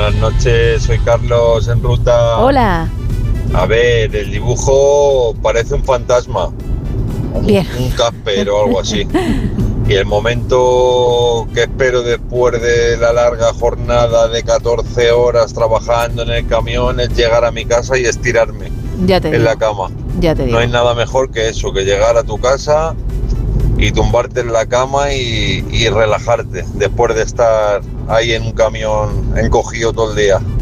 Buenas noches, soy Carlos en ruta. Hola. A ver, el dibujo parece un fantasma, Bien. un Casper o algo así. Y el momento que espero después de la larga jornada de 14 horas trabajando en el camión es llegar a mi casa y estirarme Ya te en digo. la cama. Ya te digo. No hay nada mejor que eso, que llegar a tu casa y tumbarte en la cama y relajarte después de estar ahí en un camión encogido todo el día.